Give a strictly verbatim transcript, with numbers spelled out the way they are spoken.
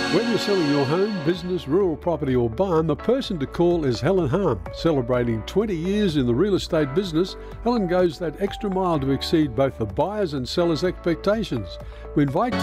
Whether you're selling your home, business, rural property or barn, the person to call is Helen Harm. Celebrating twenty years in the real estate business, Helen goes that extra mile to exceed both the buyers and sellers' expectations. We invite